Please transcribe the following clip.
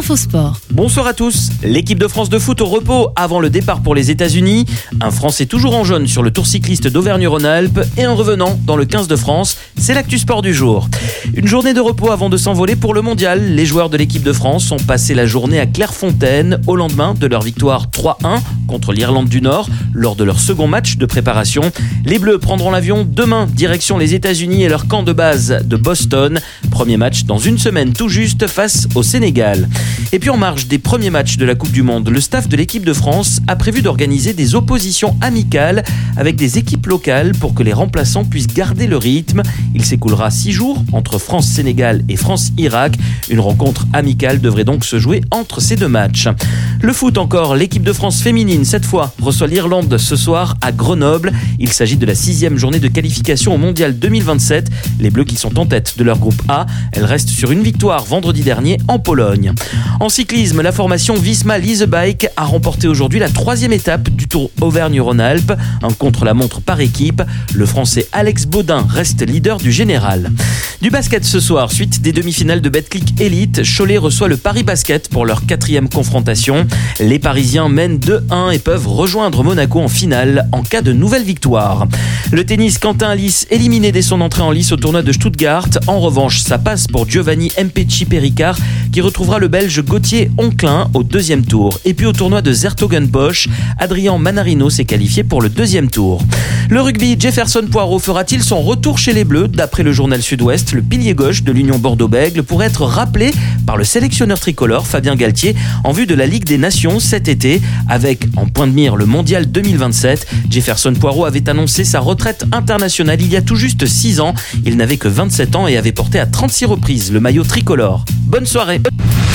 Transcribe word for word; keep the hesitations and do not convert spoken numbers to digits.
Infosport. Bonsoir à tous. L'équipe de France de foot au repos avant le départ pour les États-Unis. Un Français toujours en jaune sur le Tour cycliste d'Auvergne-Rhône-Alpes et un revenant dans le quinze de France. C'est l'actu sport du jour. Une journée de repos avant de s'envoler pour le mondial. Les joueurs de l'équipe de France ont passé la journée à Clairefontaine au lendemain de leur victoire trois un contre l'Irlande du Nord lors de leur second match de préparation. Les Bleus prendront l'avion demain direction les États-Unis et leur camp de base de Boston. Premier match dans une semaine tout juste face au Sénégal. Et puis en marge des premiers matchs de la Coupe du Monde, le staff de l'équipe de France a prévu d'organiser des oppositions amicales avec des équipes locales pour que les remplaçants puissent garder le rythme. Il s'écoulera six jours entre France-Sénégal et France-Irak. Une rencontre amicale devrait donc se jouer entre ces deux matchs. Le foot encore, l'équipe de France féminine, cette fois, reçoit l'Irlande ce soir à Grenoble. Il s'agit de la sixième journée de qualification au Mondial deux mille vingt-sept. Les Bleus qui sont en tête de leur groupe A. Elles restent sur une victoire vendredi dernier en Pologne. En cyclisme, la formation Visma Lease Bike a remporté aujourd'hui la troisième étape du Tour Auvergne-Rhône-Alpes, un contre-la-montre par équipe. Le Français Alex Baudin reste leader du général. Du basket ce soir, suite des demi-finales de Betclic Elite, Cholet reçoit le Paris Basket pour leur quatrième confrontation. Les Parisiens mènent deux un et peuvent rejoindre Monaco en finale en cas de nouvelle victoire. Le tennis, Quentin Alice éliminé dès son entrée en lice au tournoi de Stuttgart. En revanche, ça passe pour Giovanni Mpetshi Perricard qui retrouvera le Belge Gauthier Onclin au deuxième tour. Et puis au tournoi de Zertogenbosch, Adrien Manarino s'est qualifié pour le deuxième tour. Le rugby, Jefferson Poirot fera-t-il son retour chez les Bleus? D'après le journal Sud-Ouest, le pilier gauche de l'Union Bordeaux-Bègles pourrait être rappelé par le sélectionneur tricolore Fabien Galtier en vue de la Ligue des Nations cet été. Avec en point de mire le Mondial deux mille vingt-sept, Jefferson Poirot avait annoncé sa retraite internationale il y a tout juste six ans. Il n'avait que vingt-sept ans et avait porté à trente-six reprises le maillot tricolore. Bonne soirée.